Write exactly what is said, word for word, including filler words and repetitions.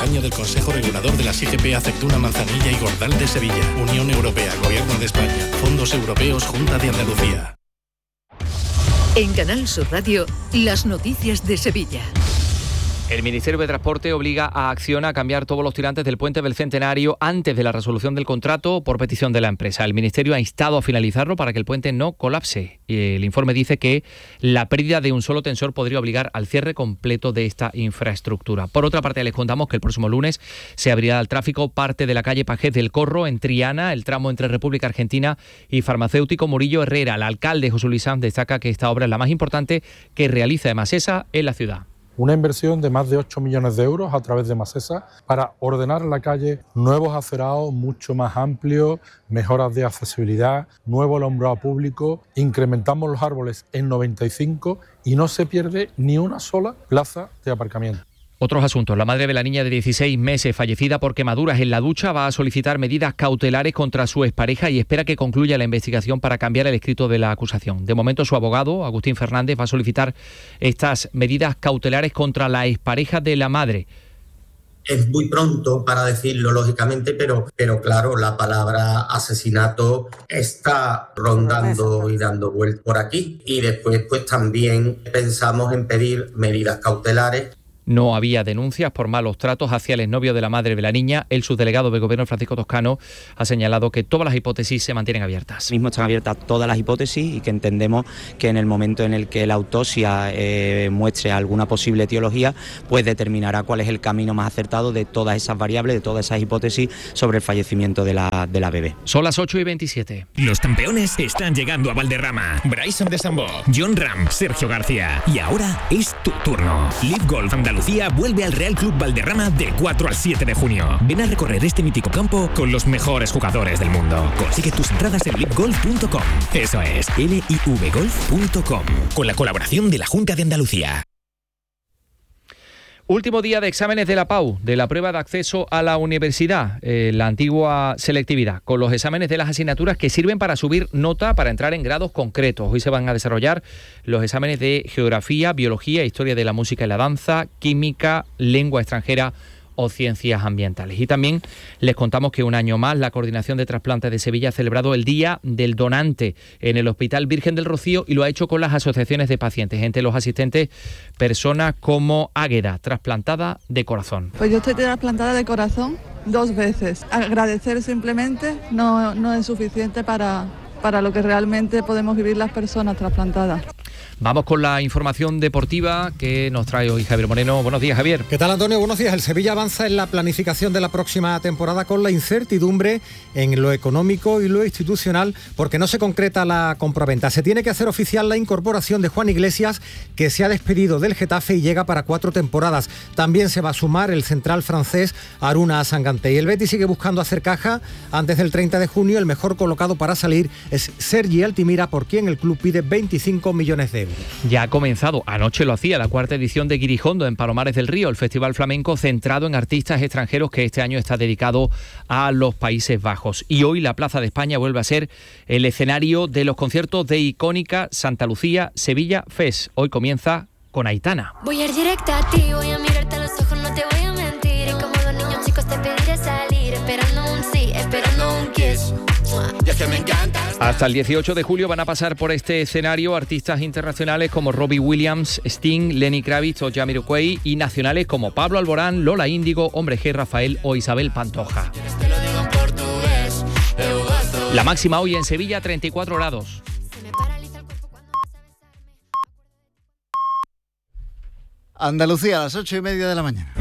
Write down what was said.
campaña del Consejo Regulador de las I G P Aceituna, Manzanilla y Gordal de Sevilla. Unión Europea, Gobierno de España, Fondos Europeos, Junta de Andalucía. En Canal Sur Radio, las noticias de Sevilla. El Ministerio de Transporte obliga a Acciona a cambiar todos los tirantes del puente del Centenario antes de la resolución del contrato por petición de la empresa. El Ministerio ha instado a finalizarlo para que el puente no colapse. Y el informe dice que la pérdida de un solo tensor podría obligar al cierre completo de esta infraestructura. Por otra parte, les contamos que el próximo lunes se abrirá al tráfico parte de la calle Pajés del Corro en Triana, el tramo entre República Argentina y Farmacéutico Murillo Herrera. El alcalde José Luis Sanz destaca que esta obra es la más importante que realiza Masesa en la ciudad. Una inversión de más de ocho millones de euros a través de Masesa para ordenar la calle, nuevos acerados mucho más amplios, mejoras de accesibilidad, nuevo alumbrado público, incrementamos los árboles en noventa y cinco y no se pierde ni una sola plaza de aparcamiento. Otros asuntos. La madre de la niña de dieciséis meses fallecida por quemaduras en la ducha va a solicitar medidas cautelares contra su expareja y espera que concluya la investigación para cambiar el escrito de la acusación. De momento, su abogado, Agustín Fernández, va a solicitar estas medidas cautelares contra la expareja de la madre. Es muy pronto para decirlo, lógicamente, pero, pero claro, la palabra asesinato está rondando y dando vueltas por aquí. Y después, pues también pensamos en pedir medidas cautelares. No había denuncias por malos tratos hacia el exnovio de la madre de la niña. El subdelegado del Gobierno, Francisco Toscano, ha señalado que todas las hipótesis se mantienen abiertas. Mismo están abiertas todas las hipótesis y que entendemos que en el momento en el que la autopsia eh, muestre alguna posible etiología, pues determinará cuál es el camino más acertado de todas esas variables, de todas esas hipótesis sobre el fallecimiento de la, de la bebé. Son las ocho y veintisiete. Los campeones están llegando a Valderrama. Bryson DeChambeau, John Ram, Sergio García. Y ahora es tu turno. Live Golf Andalucía vuelve al Real Club Valderrama del cuatro al siete de junio. Ven a recorrer este mítico campo con los mejores jugadores del mundo. Consigue tus entradas en live golf punto com. Eso es, L I V golf punto com. Con la colaboración de la Junta de Andalucía. Último día de exámenes de la P A U, de la prueba de acceso a la universidad, eh, la antigua selectividad, con los exámenes de las asignaturas que sirven para subir nota para entrar en grados concretos. Hoy se van a desarrollar los exámenes de geografía, biología, historia de la música y la danza, química, lengua extranjera o ciencias ambientales. Y también les contamos que un año más la Coordinación de Trasplantes de Sevilla ha celebrado el Día del Donante en el Hospital Virgen del Rocío y lo ha hecho con las asociaciones de pacientes. Entre los asistentes, personas como Águeda, trasplantada de corazón. Pues yo estoy trasplantada de corazón dos veces. Agradecer simplemente no, no es suficiente para, para lo que realmente podemos vivir las personas trasplantadas. Vamos con la información deportiva que nos trae hoy Javier Moreno. Buenos días, Javier. ¿Qué tal, Antonio? Buenos días. El Sevilla avanza en la planificación de la próxima temporada con la incertidumbre en lo económico y lo institucional porque no se concreta la compraventa. Se tiene que hacer oficial la incorporación de Juan Iglesias, que se ha despedido del Getafe y llega para cuatro temporadas. También se va a sumar el central francés Aruna Sangante. Y el Betis sigue buscando hacer caja. Antes del treinta de junio, el mejor colocado para salir es Sergi Altimira, por quien el club pide veinticinco millones de euros. Ya ha comenzado, anoche lo hacía, la cuarta edición de Guirijondo en Palomares del Río, el festival flamenco centrado en artistas extranjeros que este año está dedicado a los Países Bajos. Y hoy la Plaza de España vuelve a ser el escenario de los conciertos de Icónica Santa Lucía Sevilla Fest. Hoy comienza con Aitana. Voy a ir directa a ti, voy a mirarte a los ojos, no te voy a mentir. Y como dos niños chicos te pediré salir, esperando un sí, esperando un kiss. Ya que me encantas. Hasta el dieciocho de julio van a pasar por este escenario artistas internacionales como Robbie Williams, Sting, Lenny Kravitz o Jamiroquai y nacionales como Pablo Alborán, Lola Índigo, Hombre G, Rafael o Isabel Pantoja. La máxima hoy en Sevilla, treinta y cuatro grados. Andalucía a las ocho y media de la mañana.